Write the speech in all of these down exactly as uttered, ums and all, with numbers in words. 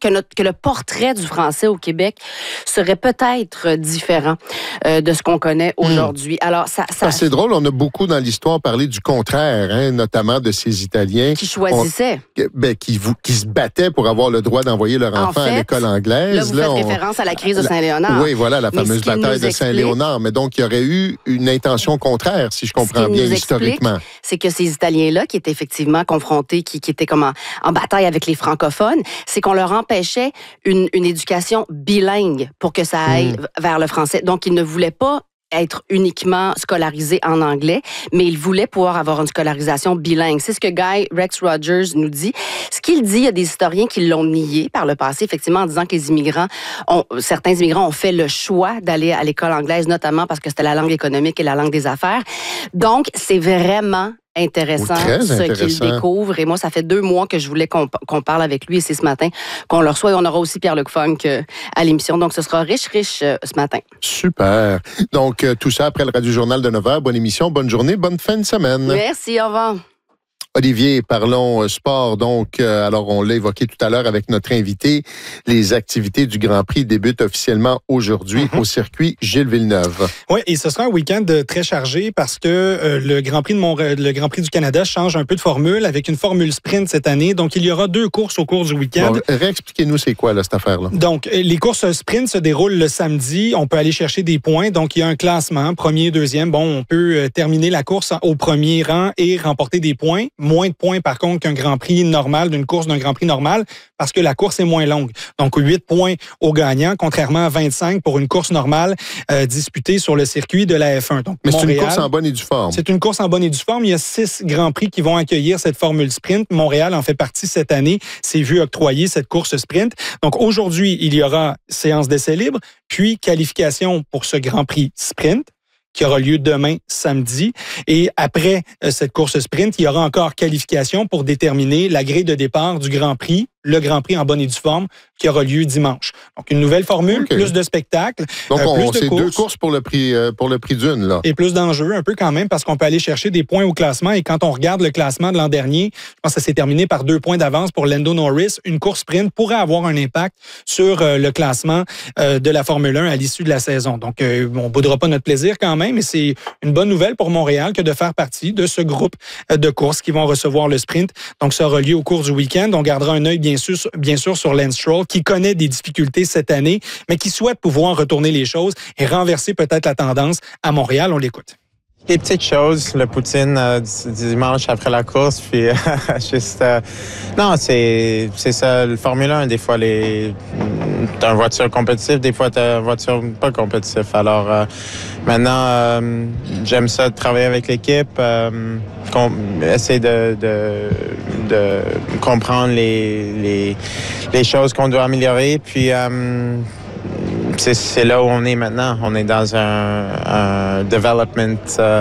que, notre, que le portrait du français au Québec serait peut-être différent euh, de ce qu'on connaît aujourd'hui. Mmh. Alors, ça, ça... Ah, c'est drôle, on a beaucoup dans l'histoire parlé du contraire, hein, notamment de ces Italiens. Qui choisissaient. On, ben, qui, qui se battaient pour avoir le droit d'envoyer leur enfant en fait, à l'école anglaise. Là, vous là, faites on... référence à la crise de Saint-Léonard. Oui, voilà, la fameuse bataille de Saint-Léonard. Mais donc, il y aurait eu une intention contraire, si je comprends bien, historiquement. C'est que ces Italiens-là, qui étaient effectivement confrontés, qui, qui étaient comme en, en bataille avec les francophones, c'est qu'on leur empêchait une, une éducation bilingue pour que ça aille mmh. vers le français. Donc, ils ne voulaient pas être uniquement scolarisés en anglais, mais il voulait pouvoir avoir une scolarisation bilingue. C'est ce que Guy Rex Rogers nous dit. Ce qu'il dit, il y a des historiens qui l'ont nié par le passé, effectivement, en disant que les immigrants, ont, certains immigrants ont fait le choix d'aller à l'école anglaise, notamment parce que c'était la langue économique et la langue des affaires. Donc, c'est vraiment intéressant ce qu'il découvre. Et moi, ça fait deux mois que je voulais qu'on, qu'on parle avec lui et c'est ce matin qu'on le reçoit. Et on aura aussi Pierre-Luc Funk euh, à l'émission. Donc, ce sera riche, riche euh, ce matin. Super. Donc, euh, tout ça après le Radio-Journal de neuf heures. Bonne émission, bonne journée, bonne fin de semaine. Merci, au revoir. Olivier, parlons sport. Donc, euh, alors on l'a évoqué tout à l'heure avec notre invité. Les activités du Grand Prix débutent officiellement aujourd'hui mm-hmm. au circuit Gilles Villeneuve. Oui, et ce sera un week-end très chargé parce que euh, le Grand Prix de Montréal, le Grand Prix du Canada change un peu de formule avec une formule sprint cette année. Donc, il y aura deux courses au cours du week-end. Bon, réexpliquez-nous c'est quoi là, cette affaire-là. Donc, les courses sprint se déroulent le samedi. On peut aller chercher des points. Donc, il y a un classement, premier, deuxième. Bon, on peut terminer la course au premier rang et remporter des points. Moins de points, par contre, qu'un Grand Prix normal, d'une course d'un Grand Prix normal, parce que la course est moins longue. Donc, huit points au gagnant, contrairement à vingt-cinq pour une course normale euh, disputée sur le circuit de la F un. Donc, mais Montréal, c'est une course en bonne et due forme. C'est une course en bonne et due forme. Il y a six Grands Prix qui vont accueillir cette formule sprint. Montréal en fait partie cette année. C'est vu octroyer cette course sprint. Donc, aujourd'hui, il y aura séance d'essai libre, puis qualification pour ce Grand Prix sprint, qui aura lieu demain, samedi. Et après euh, cette course sprint, il y aura encore qualification pour déterminer la grille de départ du Grand Prix, le Grand Prix en bonne et due forme, qui aura lieu dimanche. Donc, une nouvelle formule, okay. plus de spectacles, Donc, euh, on, plus de c'est courses. deux courses pour le prix, euh, pour le prix d'une, là. Et plus d'enjeux, un peu quand même, parce qu'on peut aller chercher des points au classement. Et quand on regarde le classement de l'an dernier, je pense que ça s'est terminé par deux points d'avance pour Lando Norris. Une course sprint pourrait avoir un impact sur euh, le classement euh, de la Formule un à l'issue de la saison. Donc, euh, on ne boudera pas notre plaisir quand même, mais c'est une bonne nouvelle pour Montréal que de faire partie de ce groupe de courses qui vont recevoir le sprint. Donc, ça aura lieu au cours du week-end. On gardera un œil, bien sûr, bien sûr, sur Lance Stroll, qui connaît des difficultés cette année, mais qui souhaite pouvoir retourner les choses et renverser peut-être la tendance à Montréal. On l'écoute. Des petites choses, le poutine euh, du dimanche après la course, puis euh, juste... Euh, non, c'est, c'est ça, le Formule un, des fois, les, t'as une voiture compétitive, des fois, t'as une voiture pas compétitive. Alors, euh, maintenant, euh, j'aime ça de travailler avec l'équipe, euh, essayer de, de, de comprendre les, les, les choses qu'on doit améliorer, puis... Euh, C'est, c'est là où on est maintenant. On est dans un, un development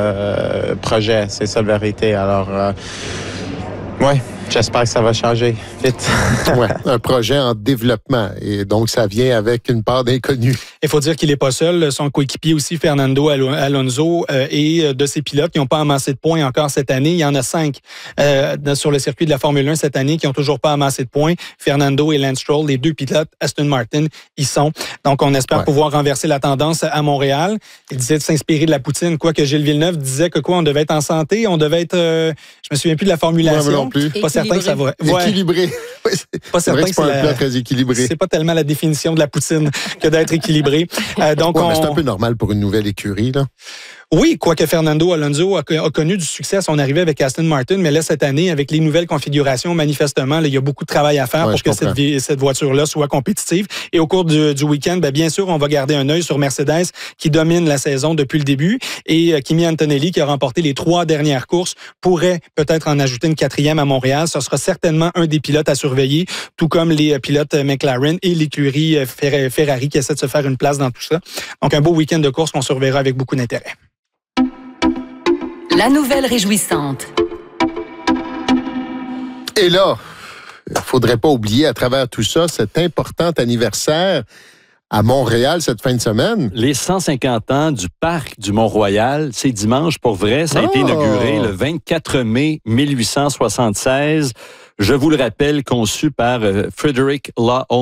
euh, projet. C'est ça la vérité. Alors, euh, ouais, j'espère que ça va changer vite. Ouais, un projet en développement. Et donc, ça vient avec une part d'inconnu. Il faut dire qu'il n'est pas seul. Son coéquipier aussi, Fernando Alonso, euh, et de ses pilotes qui n'ont pas amassé de points encore cette année. Il y en a cinq euh, sur le circuit de la Formule un cette année qui n'ont toujours pas amassé de points. Fernando et Lance Stroll, les deux pilotes, Aston Martin, y sont. Donc, on espère ouais. pouvoir renverser la tendance à Montréal. Il disait de s'inspirer de la poutine, quoique Gilles Villeneuve disait que quoi, on devait être en santé, on devait être... Euh, je me souviens plus de la formulation. Ouais, non plus. Pas certain que ça va... Ouais. Équilibré. Pas c'est vrai que c'est pas un plat la... très équilibré. C'est pas tellement la définition de la poutine que d'être équilibré. Euh, donc ouais, on... mais c'est un peu normal pour une nouvelle écurie, là. Oui, quoique Fernando Alonso a, a connu du succès à son arrivée avec Aston Martin, mais là, cette année, avec les nouvelles configurations, manifestement, là, il y a beaucoup de travail à faire ouais, pour que cette, cette voiture-là soit compétitive. Et au cours du, du week-end, bien, bien sûr, on va garder un œil sur Mercedes, qui domine la saison depuis le début, et euh, Kimi Antonelli, qui a remporté les trois dernières courses, pourrait peut-être en ajouter une quatrième à Montréal. Ce sera certainement un des pilotes à surveiller, tout comme les pilotes McLaren et l'écurie Ferrari qui essaient de se faire une place dans tout ça. Donc, un beau week-end de course qu'on surveillera avec beaucoup d'intérêt. La nouvelle réjouissante. Et là, il ne faudrait pas oublier à travers tout ça cet important anniversaire à Montréal cette fin de semaine. Les cent cinquante ans du parc du Mont-Royal, c'est dimanche pour vrai. Ça a oh. été inauguré le vingt-quatre mai mille huit cent soixante-seize. Je vous le rappelle, conçu par Frederick Law